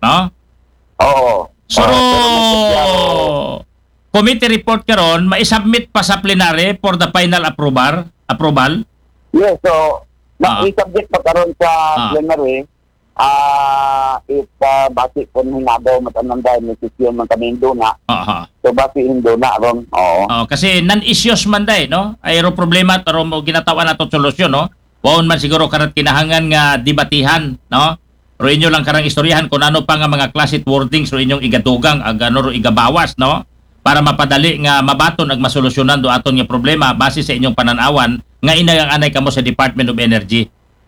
no? Oo. So, Pero committee report karon ma-submit pa sa plenary for the final approval. yes, so, Ah. i-subject pa karon sa Ah. plenary, if basi kung hinabaw matananda may sesyon man kami na, Aha. so basi hindo na ron, oo. Kasi non-issues man day, no? Ayro problema pero mo ginatawan nato solusyon, no? Waon man siguro karat kinahangan nga debatihan, no? Pero inyo lang karang istoryahan kung ano pa nga mga classic wordings ro inyong igadugang ag ano ro igabawas, no? Para mapadali nga mabaton ag masolusyonan do aton nga problema base sa inyong pananawan nga inagang-anay kamo sa Department of Energy.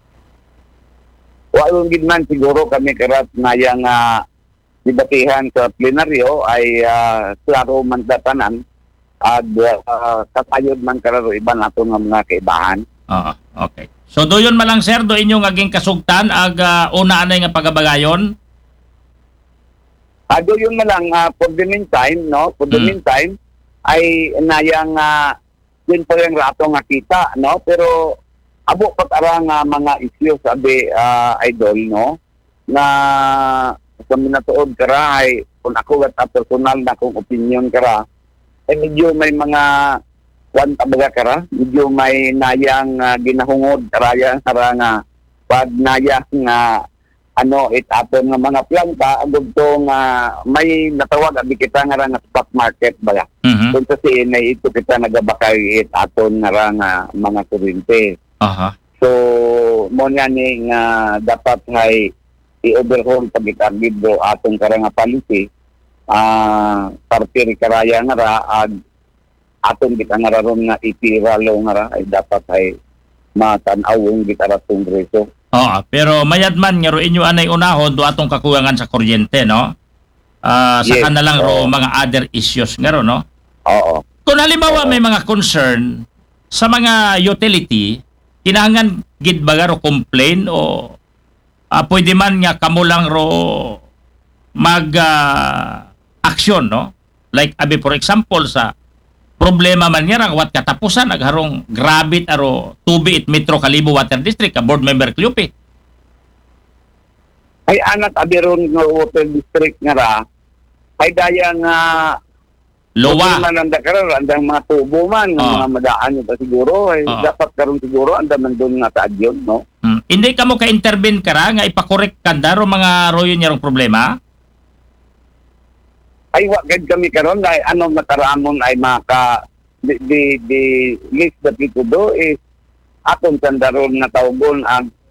Walang gidman siguro kami karat na yang debatihan sa plenaryo ay klaro man datanan at katayod man kararo iba nato nga mga kaibahan. Oo, okay. So doyon man lang sir do inyong aging kasugtan ag una anay nga pagabagayon. Ado yun na lang, for the meantime, no? For the meantime, ay nayang yun pa yung rato nga kita, no? Pero abo pat arang mga issues, sabi, idol, no? Na sa minatuod kara ay kung ako at personal na kung opinion kara, ay medyo may mga kwan tabaga kara, medyo may nayang ginahungod karaya nga pag nayang itapon nga mga planta agud to nga may natawag abi kita nga nga stock market ba. Kung sa CNA ito kita nagabakay itapon nga mga kuryente. Aha. So mo nga ni nga dapat hay i-overhaul pag itagid do atong karang policy partir karaya nga ra aton kita nga ron nga itiralo nga ra ay dapat ay matan-awon kita ra Kongreso. Pero mayad man nga ro inyo anay unahon do atong kakuyangan sa kuryente, no? Saka Yes, na lang ro mga other issues nga ro, no? Oo. Kung halimbawa may mga concern sa mga utility, kinahanglan gid ba ro complain o pwede man nga kamo lang ro mag action, no? Like abi for example sa problema man nga ra wat katapusan nagharong grabit aro tubi it Metro Calibo Water District ka board member Clupe. Ay anak abiron nga water district nga ra ay daya nga Lowa. man ang karon andang mga tubo man mga madaan pa siguro ay dapat karon siguro andang man doon nga taadyon, no? Hindi ka mo ka-intervene kara nga ipakorek kanda ro mga royo niyang problema? Ay wagad kami karon ay ano nakaramon ay maka the list that we could do is atong sandaron nga tawgon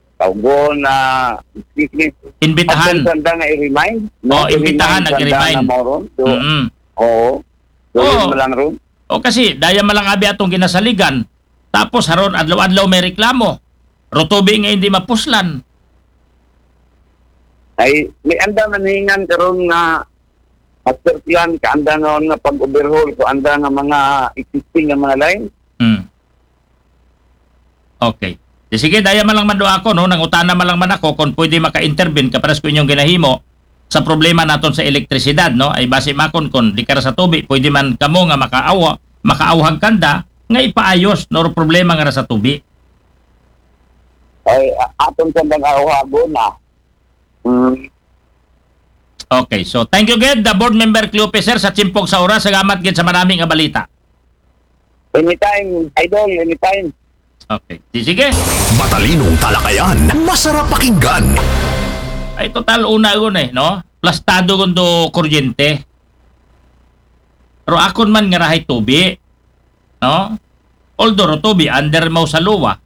Imbitahan. atong sanda nga i-remind, imbitahan sanda nag-remind. na moron. So Oo. yun mo lang ron. Kasi daya malang abi atong ginasaligan. Tapos haron adlaw-adlaw may reklamo. Rotobi nga hindi mapuslan. Ay may anda maningan karon nga master plan ka anda nga pag-overhaul ko anda nga mga existing nga mga line. Okay. Sige, daya man lang man do ako, no? Nangutana man lang man ako kung pwede maka-intervene kaparas ko inyong ginahimo sa problema naton sa elektrisidad, no? Ay base makon kung di kara sa tubi, pwede man kamo nga makaawhag kanda nga ipaayos no problema nga sa tubi. Ay atong sandang awhago na. Okay, so thank you gid the board member Clupe sir sa Chimpog sa oras. Salamat gid sa maraming nga balita. Anytime, idol, anytime. Okay, sige. Matalinong talakayan, masarap pakinggan. Ay total una no? Plastado kundo kuryente. Pero akon man nga rahay tubi. No? Although tubi under mo sa luwa.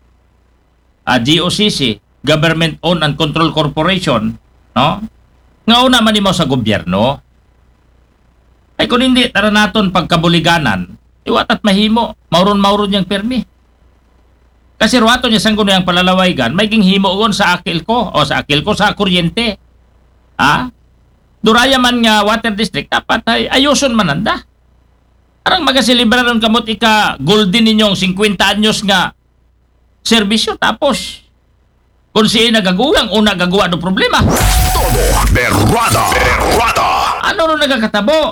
GOCC, Government Owned and Control Corporation, no? Nga una man mo sa gobyerno. Ay kung hindi tara naton pagkabuliganan, iwatat mahimo, mauron yang permi. Kasi ruato niya sanggo niyang palalawaygan, may himo gon sa akil ko sa kuryente. Duraya man nga water district dapat ay ayuson man anda. Arang magasilibraron kamot ika golden ninyong 50 anyos nga serbisyo tapos kung siya nagagulang o nagagawa do problema. Todo berrada. Ano ro nagakatabo?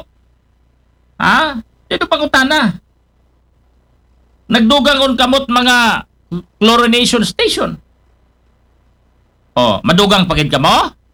Dito pangutana. Nagdugang on kamot mga chlorination station. Madugang pagid ka mo?